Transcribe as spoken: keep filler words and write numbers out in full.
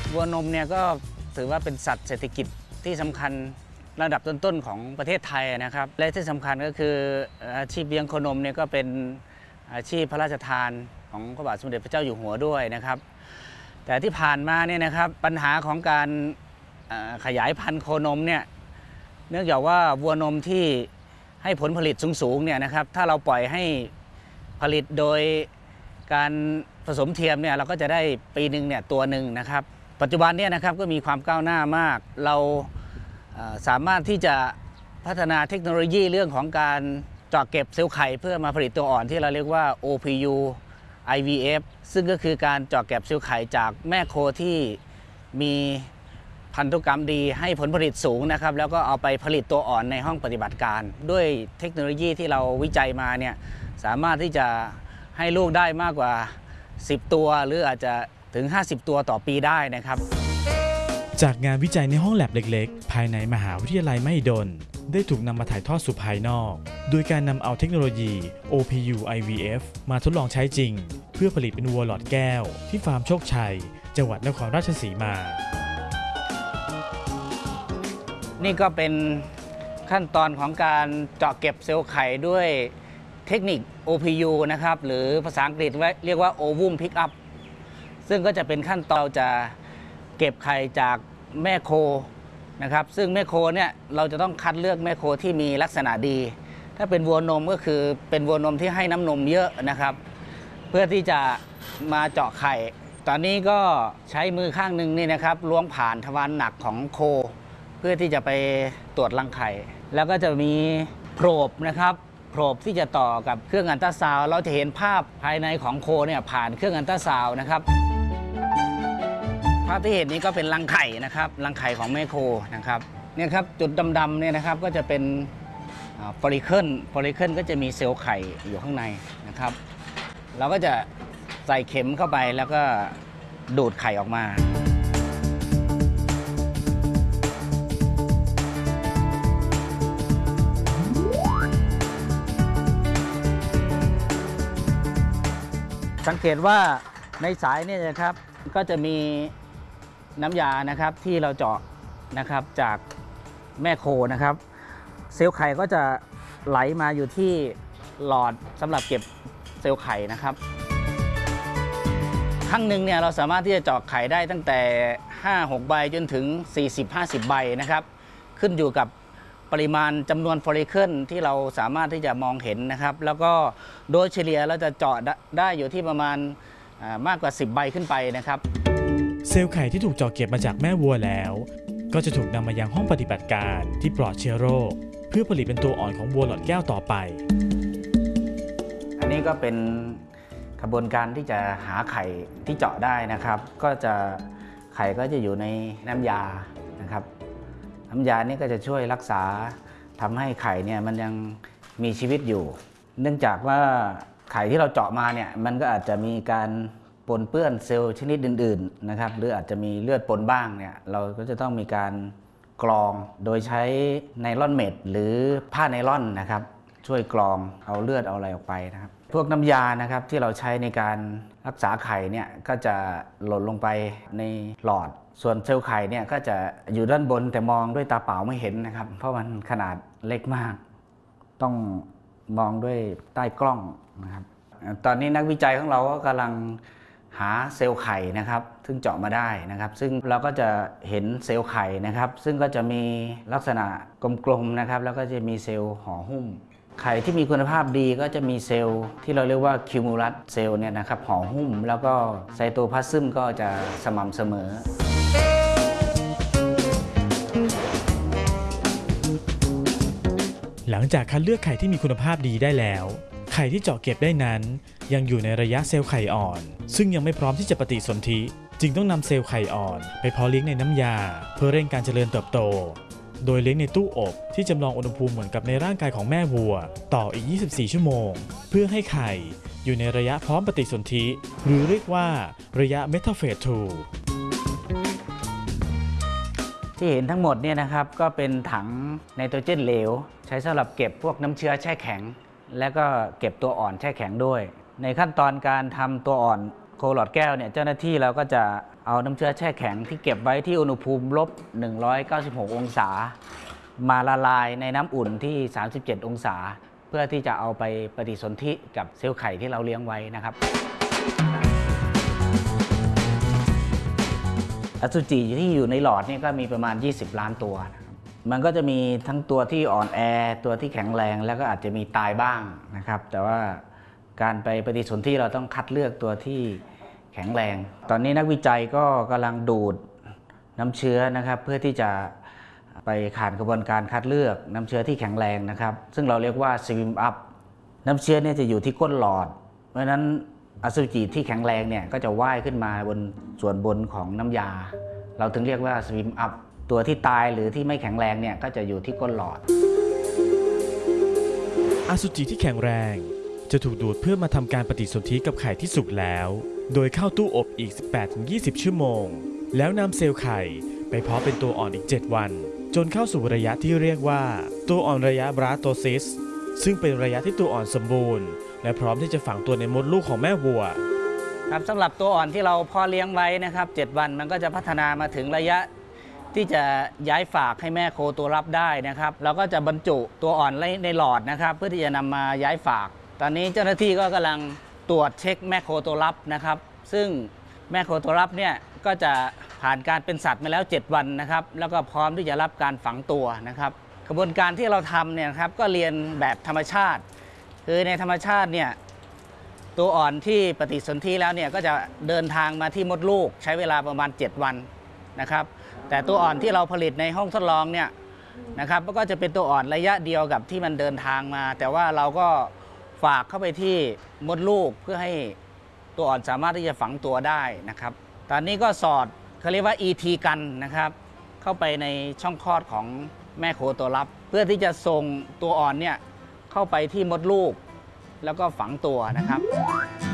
วัวนมเนี่ยก็ถือว่าเป็นสัตว์เศรษฐกิจที่สำคัญระดับต้นๆของประเทศไทยนะครับและที่สำคัญก็คืออาชีพเลี้ยงโคนมเนี่ยก็เป็นอาชีพพระราชทานของพระบาทสมเด็จพระเจ้าอยู่หัวด้วยนะครับแต่ที่ผ่านมาเนี่ยนะครับปัญหาของการขยายพันธุ์โคนมเนี่ยเนื่องจากว่าวัวนมที่ให้ผลผลิตสูงๆเนี่ยนะครับถ้าเราปล่อยให้ผลิตโดยการผสมเทียมเนี่ยเราก็จะได้ปีหนึ่งเนี่ยตัวหนึ่งนะครับปัจจุบันเนี่ยนะครับก็มีความก้าวหน้ามากเราสามารถที่จะพัฒนาเทคโนโลยีเรื่องของการเจาะเก็บเซลล์ไข่เพื่อมาผลิตตัวอ่อนที่เราเรียกว่า โอ พี ยู ไอ วี เอฟ ซึ่งก็คือการเจาะเก็บเซลล์ไข่จากแม่โคที่มีพันธุกรรมดีให้ผลผลิตสูงนะครับแล้วก็เอาไปผลิตตัวอ่อนในห้องปฏิบัติการด้วยเทคโนโลยีที่เราวิจัยมาเนี่ยสามารถที่จะให้ลูกได้มากกว่าสิบตัวหรืออาจจะถึงห้าสิบตัวต่อปีได้นะครับจากงานวิจัยในห้องแลบเล็กๆภายในมหาวิทยาลัยมหิดลได้ถูกนำมาถ่ายทอดสู่ภายนอกโดยการนำเอาเทคโนโลยี โอ พี ยู ไอ วี เอฟ มาทดลองใช้จริงเพื่อผลิตเป็นวัวหลอดแก้วที่ฟาร์มโชคชัยจังหวัดนครราชสีมานี่ก็เป็นขั้นตอนของการเจาะเก็บเซลล์ไข่ด้วยเทคนิค โอ พี ยู นะครับหรือภาษาอังกฤษเรียกว่า Ovum Pickup ซึ่งก็จะเป็นขั้นตอนจะเก็บไข่จากแม่โคนะครับซึ่งแม่โคเนี่ยเราจะต้องคัดเลือกแม่โคที่มีลักษณะดีถ้าเป็นวัวนมก็คือเป็นวัวนมที่ให้น้ำนมเยอะนะครับเพื่อที่จะมาเจาะไข่ตอนนี้ก็ใช้มือข้างหนึ่งนี่นะครับล้วงผ่านทวารหนักของโคเพื่อที่จะไปตรวจรังไข่แล้วก็จะมีโพรบนะครับโพรบที่จะต่อกับเครื่องอัลตราซาวด์เราจะเห็นภาพภายในของโคเนี่ยผ่านเครื่องอัลตราซาวด์นะครับภาพที่เห็นนี้ก็เป็นรังไข่นะครับรังไข่ของแม่โคนะครับเนี่ยครับจุดดำๆเนี่ยนะครับก็จะเป็นฟอลิเคิลฟอลิเคิลก็จะมีเซลล์ไข่อยู่ข้างในนะครับเราก็จะใส่เข็มเข้าไปแล้วก็ดูดไข่ออกมาสังเกตว่าในสายนี่นะครับก็จะมีน้ำยานะครับที่เราเจาะนะครับจากแม่โคนะครับเซลล์ไข่ก็จะไหลมาอยู่ที่หลอดสำหรับเก็บเซลล์ไข่นะครับครั้งหนึ่งเนี่ยเราสามารถที่จะเจาะไข่ได้ตั้งแต่ ห้าหก ใบจนถึง สี่สิบห้าสิบ ใบนะครับขึ้นอยู่กับปริมาณจำนวนฟอลิเคิลที่เราสามารถที่จะมองเห็นนะครับแล้วก็โดยเฉลี่ยเราจะเจาะได้อยู่ที่ประมาณมากกว่าสิบใบขึ้นไปนะครับเซลล์ไข่ที่ถูกเจาะเก็บมาจากแม่วัวแล้วก็จะถูกนำมายังห้องปฏิบัติการที่ปลอดเชื้อโรคเพื่อผลิตเป็นตัวอ่อนของวัวหลอดแก้วต่อไปอันนี้ก็เป็นกระบวนการที่จะหาไข่ที่เจาะได้นะครับก็จะไข่ก็จะอยู่ในน้ำยานะครับน้ำยานี้ก็จะช่วยรักษาทำให้ไข่เนี่ยมันยังมีชีวิตอยู่เนื่องจากว่าไข่ที่เราเจาะมาเนี่ยมันก็อาจจะมีการปนเปื้อนเซลล์ชนิดอื่นๆนะครับหรืออาจจะมีเลือดปนบ้างเนี่ยเราก็จะต้องมีการกรองโดยใช้ไนลอนเม็ดหรือผ้าไนลอนนะครับช่วยกรองเอาเลือดเอาอะไรออกไปนะครับพวกน้ำยานะครับที่เราใช้ในการรักษาไข่เนี่ยก็จะหล่นลงไปในหลอดส่วนเซลล์ไข่เนี่ยก็จะอยู่ด้านบนแต่มองด้วยตาเปล่าไม่เห็นนะครับเพราะมันขนาดเล็กมากต้องมองด้วยใต้กล้องนะครับตอนนี้นักวิจัยของเราก็กำลังหาเซลล์ไข่นะครับซึ่งเจาะมาได้นะครับซึ่งเราก็จะเห็นเซลล์ไข่นะครับซึ่งก็จะมีลักษณะกลมๆนะครับแล้วก็จะมีเซลล์ห่อหุ้มไข่ที่มีคุณภาพดีก็จะมีเซลล์ที่เราเรียกว่าคิวมูลัสเซลล์เนี่ยนะครับห่อหุ้มแล้วก็ไซโตพลาซึมก็จะสม่ำเสมอหลังจากคัดเลือกไข่ที่มีคุณภาพดีได้แล้วไข่ที่เจาะเก็บได้นั้นยังอยู่ในระยะเซลล์ไข่อ่อนซึ่งยังไม่พร้อมที่จะปฏิสนธิจึงต้องนำเซลล์ไข่อ่อนไปเพาะเลี้ยงในน้ำยาเพื่อเร่งการเจริญเติบโตโดยเลี้ยงในตู้อบที่จำลองอุณหภูมิเหมือนกับในร่างกายของแม่วัวต่ออีกยี่สิบสี่ชั่วโมงเพื่อให้ไข่อยู่ในระยะพร้อมปฏิสนธิหรือเรียกว่าระยะเมทาเฟสทูที่เห็นทั้งหมดเนี่ยนะครับก็เป็นถังไนโตรเจนเหลวใช้สำหรับเก็บพวกน้ำเชื้อแช่แข็งและก็เก็บตัวอ่อนแช่แข็งด้วยในขั้นตอนการทำตัวอ่อนโคหลอดแก้วเนี่ยเจ้าหน้าที่เราก็จะเอาน้ำเชื้อแช่แข็งที่เก็บไว้ที่อุณหภูมิลบหนึ่งร้อยเก้าสิบหกองศามาละลายในน้ำอุ่นที่สามสิบเจ็ดองศาเพื่อที่จะเอาไปปฏิสนธิกับเซลล์ไข่ที่เราเลี้ยงไว้นะครับอสุจิที่อยู่ในหลอดนี่ก็มีประมาณยี่สิบล้านตัวนะครับมันก็จะมีทั้งตัวที่อ่อนแอตัวที่แข็งแรงแล้วก็อาจจะมีตายบ้างนะครับแต่ว่าการไปปฏิสนธิเราต้องคัดเลือกตัวที่แข็งแรงตอนนี้นักวิจัยก็กำลังดูดน้ำเชื้อนะครับเพื่อที่จะไปผ่านกระบวนการคัดเลือกน้ำเชื้อที่แข็งแรงนะครับซึ่งเราเรียกว่าสวิมอัพน้ำเชื้อเนี่ยจะอยู่ที่ก้นหลอดเพราะฉะนั้นอสุจิที่แข็งแรงเนี่ยก็จะว่ายขึ้นมาบนส่วนบนของน้ำยาเราถึงเรียกว่าสวิมอัพตัวที่ตายหรือที่ไม่แข็งแรงเนี่ยก็จะอยู่ที่ก้นหลอดอสุจิที่แข็งแรงจะถูกดูดเพื่อมาทำการปฏิสนธิกับไข่ที่สุกแล้วโดยเข้าตู้อบอีก สิบแปดถึงยี่สิบ ชั่วโมงแล้วนำเซลล์ไข่ไปเพาะเป็นตัวอ่อนอีก เจ็ด วันจนเข้าสู่ระยะที่เรียกว่าตัวอ่อนระยะบราโตซิสซึ่งเป็นระยะที่ตัวอ่อนสมบูรณ์และพร้อมที่จะฝังตัวในมดลูกของแม่วัวครับสำหรับตัวอ่อนที่เราเพาะเลี้ยงไว้นะครับเจ็ดวันมันก็จะพัฒนามาถึงระยะที่จะย้ายฝากให้แม่โคตัวรับได้นะครับเราก็จะบรรจุตัวอ่อนในหลอดนะครับเพื่อที่จะนำมาย้ายฝากตอนนี้เจ้าหน้าที่ก็กำลังตรวจเช็คแม่โคตัวรับนะครับซึ่งแม่โคตัวรับเนี่ยก็จะผ่านการเป็นสัตว์มาแล้วเจ็ดวันนะครับแล้วก็พร้อมที่จะรับการฝังตัวนะครับกระบวนการที่เราทำเนี่ยครับก็เรียนแบบธรรมชาติคือในธรรมชาติเนี่ยตัวอ่อนที่ปฏิสนธิแล้วเนี่ยก็จะเดินทางมาที่มดลูกใช้เวลาประมาณเจ็ดวันนะครับแต่ตัวอ่อนที่เราผลิตในห้องทดลองเนี่ยนะครับก็จะเป็นตัวอ่อนระยะเดียวกับที่มันเดินทางมาแต่ว่าเราก็ฝากเข้าไปที่มดลูกเพื่อให้ตัวอ่อนสามารถที่จะฝังตัวได้นะครับตอนนี้ก็สอดเขาเรียกว่า อี ที กันนะครับเข้าไปในช่องคลอดของแม่โคตัวรับเพื่อที่จะส่งตัวอ่อนเนี่ยเข้าไปที่มดลูกแล้วก็ฝังตัวนะครับ